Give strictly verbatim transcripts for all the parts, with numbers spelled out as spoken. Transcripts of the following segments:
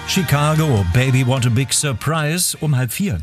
Chicago, Baby Want a Big Surprise, um halb vier.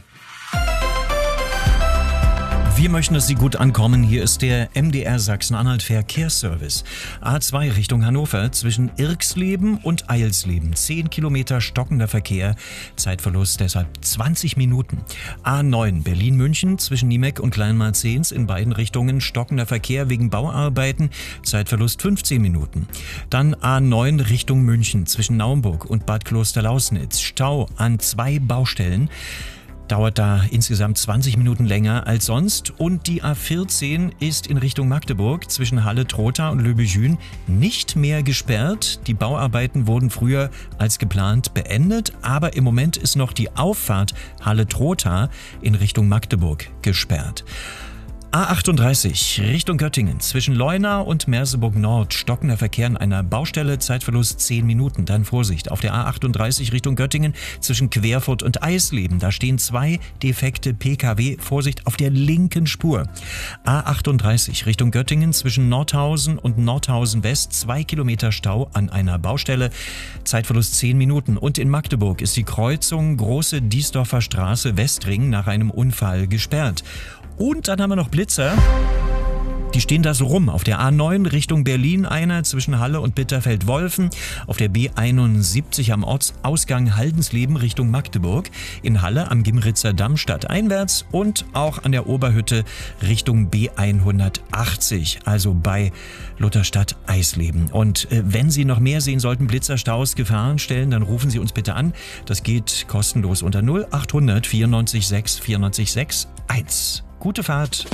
Wir möchten, dass Sie gut ankommen. Hier ist der M D R Sachsen-Anhalt Verkehrsservice. A zwei Richtung Hannover zwischen Irxleben und Eilsleben. zehn Kilometer stockender Verkehr. Zeitverlust deshalb zwanzig Minuten. A neun Berlin-München zwischen Niemek und Kleinmarzens in beiden Richtungen stockender Verkehr wegen Bauarbeiten. Zeitverlust fünfzehn Minuten. Dann A neun Richtung München zwischen Naumburg und Bad Klosterlausnitz. Stau an zwei Baustellen. Dauert da insgesamt zwanzig Minuten länger als sonst. Und die A vierzehn ist in Richtung Magdeburg zwischen Halle-Trotha und Löbejün nicht mehr gesperrt. Die Bauarbeiten wurden früher als geplant beendet, aber im Moment ist noch die Auffahrt Halle-Trotha in Richtung Magdeburg gesperrt. A achtunddreißig Richtung Göttingen zwischen Leuna und Merseburg Nord stockender Verkehr an einer Baustelle, Zeitverlust zehn Minuten. Dann Vorsicht, auf der A achtunddreißig Richtung Göttingen zwischen Querfurt und Eisleben. Da stehen zwei defekte P K W, Vorsicht, auf der linken Spur. A achtunddreißig Richtung Göttingen zwischen Nordhausen und Nordhausen West, zwei Kilometer Stau an einer Baustelle, Zeitverlust zehn Minuten. Und in Magdeburg ist die Kreuzung Große Diesdorfer Straße Westring nach einem Unfall gesperrt. Und dann haben wir noch Blitzer. Die stehen da so rum. Auf der A neun Richtung Berlin einer zwischen Halle und Bitterfeld-Wolfen. Auf der B einundsiebzig am Ortsausgang Haldensleben Richtung Magdeburg. In Halle am Gimritzer Damm stadteinwärts. Und auch an der Oberhütte Richtung B hundertachtzig. Also bei Lutherstadt Eisleben. Und äh, wenn Sie noch mehr sehen sollten, Blitzerstaus, Gefahrenstellen, dann rufen Sie uns bitte an. Das geht kostenlos unter null achthundert vierundneunzig sechs vierundneunzig sechs eins. Gute Fahrt.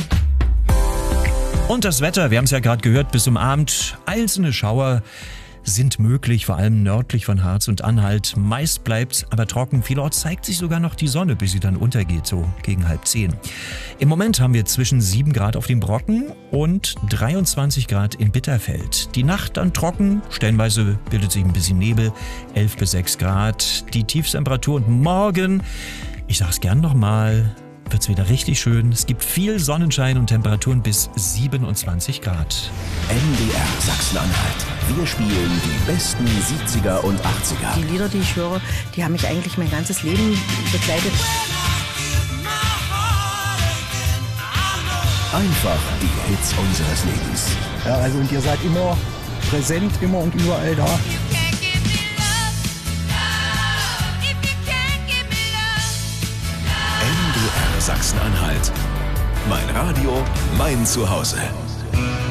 Und das Wetter, wir haben es ja gerade gehört, bis zum Abend. Einzelne Schauer sind möglich, vor allem nördlich von Harz und Anhalt. Meist bleibt's aber trocken. Vielorts zeigt sich sogar noch die Sonne, bis sie dann untergeht, so gegen halb zehn. Im Moment haben wir zwischen sieben Grad auf dem Brocken und dreiundzwanzig Grad in Bitterfeld. Die Nacht dann trocken, stellenweise bildet sich ein bisschen Nebel, elf bis sechs Grad. Die Tiefstemperatur und morgen, ich sag's gern nochmal, wird's wieder richtig schön. Es gibt viel Sonnenschein und Temperaturen bis siebenundzwanzig Grad. M D R Sachsen-Anhalt. Wir spielen die besten siebziger und achtziger. Die Lieder, die ich höre, die haben mich eigentlich mein ganzes Leben begleitet. Einfach die Hits unseres Lebens. Ja, also und ihr seid immer präsent, immer und überall da. M D R Sachsen-Anhalt. Mein Radio, mein Zuhause.